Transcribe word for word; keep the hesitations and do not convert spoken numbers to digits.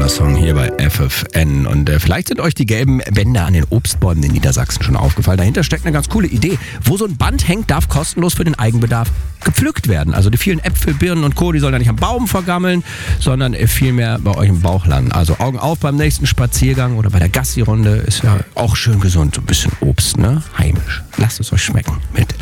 Toller Song hier bei F F N. Und äh, vielleicht sind euch die gelben Bänder an den Obstbäumen in Niedersachsen schon aufgefallen. Dahinter steckt eine ganz coole Idee. Wo so ein Band hängt, darf kostenlos für den Eigenbedarf gepflückt werden. Also die vielen Äpfel, Birnen und Co., die sollen ja nicht am Baum vergammeln, sondern vielmehr bei euch im Bauch landen. Also Augen auf beim nächsten Spaziergang oder bei der Gassi-Runde. Ist ja auch schön gesund. So ein bisschen Obst, ne? Heimisch. Lasst es euch schmecken mit